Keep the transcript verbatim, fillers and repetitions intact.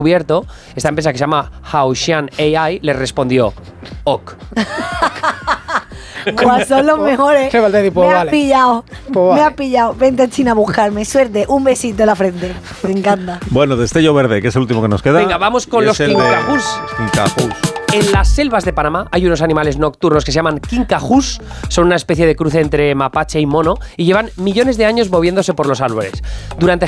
descubierto, esta empresa que se llama Haoxian A I les respondió OK. Guau, son los mejores. Qué Valdedi, pues me vale. has pillado. Pues vale. Me has pillado. Vente a China a buscarme. Suerte. Un besito en la frente. Me encanta. Bueno, Destello Verde, que es el último que nos queda. Venga, vamos con y los es el de- kinkajous. Kinkajous. En las selvas de Panamá hay unos animales nocturnos que se llaman kinkajous. Son una especie de cruce entre mapache y mono y llevan millones de años moviéndose por los árboles. Durante